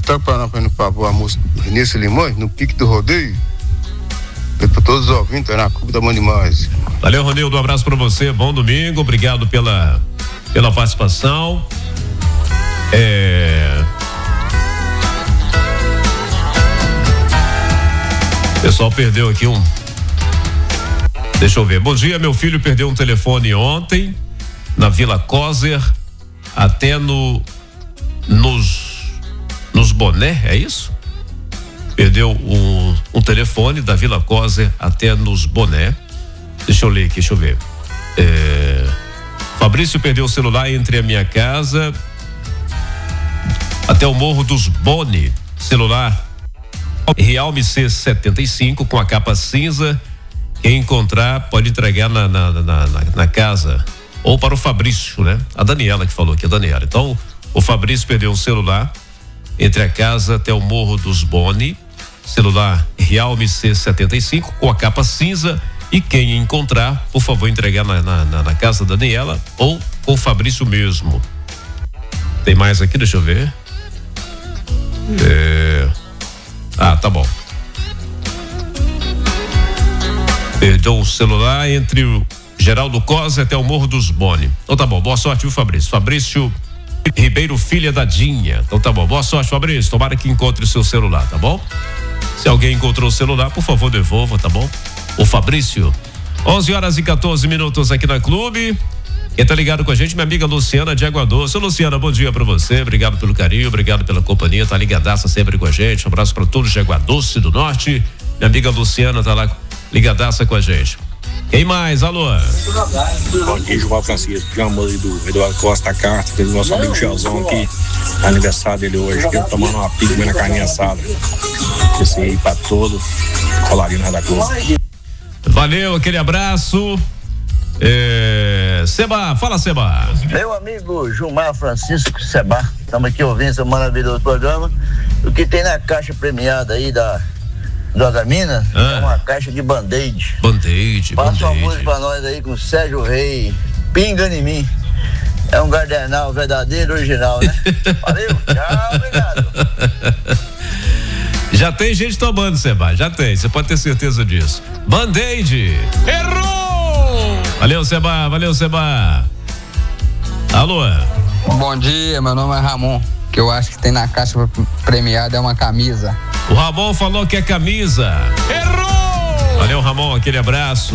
tá para favor a música Nesse Limões, no Pique do Rodeio. Para todos os ouvintes, tá na Clube da Mãe Demais. Valeu, Ronildo, um abraço para você, bom domingo, obrigado pela participação. O pessoal perdeu aqui deixa eu ver. Bom dia, meu filho perdeu um telefone ontem na Vila Coser, até nos boné, é isso? Perdeu um telefone da Vila Coser até nos boné. Deixa eu ler aqui, deixa eu ver. Fabrício perdeu o celular entre a minha casa até o Morro dos Boni. Celular Realme C75 com a capa cinza. Quem encontrar pode entregar na casa. Ou para o Fabrício, né? A Daniela que falou aqui, a Daniela. Então, o Fabrício perdeu um celular entre a casa até o Morro dos Boni. Celular Realme C75 com a capa cinza. E quem encontrar, por favor, entregar na casa da Daniela ou com o Fabrício mesmo. Tem mais aqui, deixa eu ver. Tá bom. Perdeu o celular entre o Geraldo Cosa até o Morro dos Boni. Então tá bom, boa sorte, viu, Fabrício? Fabrício Ribeiro, filha da Dinha. Então tá bom, boa sorte, Fabrício. Tomara que encontre o seu celular, tá bom? Se alguém encontrou o celular, por favor, devolva, tá bom? O Fabrício. 11h14 aqui na Clube. Quem tá ligado com a gente, minha amiga Luciana de Água Doce. Ô, Luciana, bom dia pra você, obrigado pelo carinho, obrigado pela companhia, tá ligadaça sempre com a gente. Um abraço pra todos de Água Doce do Norte. Minha amiga Luciana tá lá ligadaça com a gente. Quem mais? Alô? Bom dia, João Francisco, Jamor do Eduardo Costa Castro, do nosso amigo Chelzão aqui, aniversário dele hoje, aqui, tomando uma pica, comendo a carninha assada. Esse aí pra todo colarinho da Clube. Valeu, aquele abraço. Seba, fala, Seba. Meu amigo Gilmar Francisco Seba, estamos aqui ouvindo esse maravilhoso programa. O que tem na caixa premiada aí da Minas é uma caixa de Band-Aid. Passa uma música pra nós aí com Sérgio Rei, Pinga em Mim. É um Gardenal verdadeiro, original, né? Valeu, tchau, obrigado. Já tem gente tomando, Seba, já tem, você pode ter certeza disso. Band-Aid. Errou! Valeu, Seba. Alô? Bom dia, meu nome é Ramon. Que eu acho que tem na caixa premiada é uma camisa. O Ramon falou que é camisa. Errou! Valeu, Ramon, aquele abraço.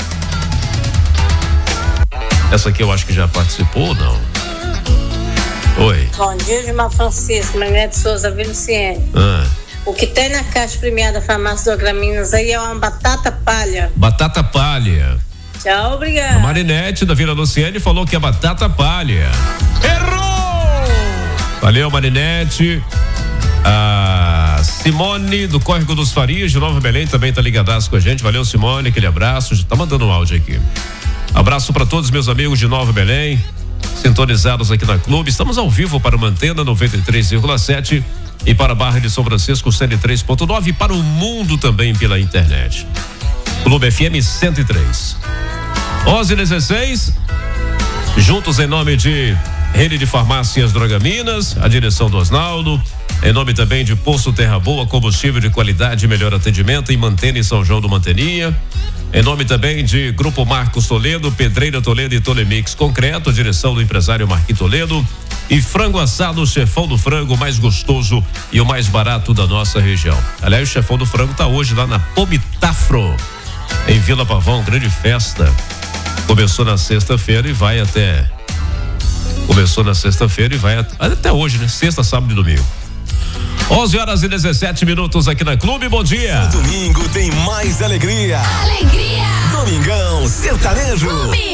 Essa aqui eu acho que já participou ou não? Oi. Bom dia, Gilmar Francisco, Marinete Souza, Vila Luciene. O que tem na caixa premiada Farmácia do Agraminas aí é uma batata palha. Batata palha. Tchau, obrigado. A Marinete da Vila Luciene falou que é batata palha. Errou! Valeu, Marinete. A Simone do Córrego dos Farias de Nova Belém também tá ligadaço com a gente. Valeu, Simone, aquele abraço. Tá mandando um áudio aqui. Abraço para todos meus amigos de Nova Belém, sintonizados aqui na Clube. Estamos ao vivo para o Mantena 93,7 e para a Barra de São Francisco 103.9 e para o mundo também pela internet. Clube FM 103. 11h16. Juntos em nome de Rede de Farmácias Drogaminas, a direção do Osnaldo, em nome também de Poço Terra Boa, combustível de qualidade e melhor atendimento em Mantena e São João do Manteninha. Em nome também de Grupo Marcos Toledo, Pedreira Toledo e Tolemix Concreto, direção do empresário Marquinhos Toledo. E frango assado, o chefão do frango mais gostoso e o mais barato da nossa região. Aliás, o chefão do frango tá hoje lá na Pomitafro, em Vila Pavão, grande festa. Começou na sexta-feira e vai até até hoje, né? Sexta, sábado e domingo. 11h17 aqui na Clube, bom dia. No domingo tem mais alegria. Alegria. Domingão sertanejo. Clube.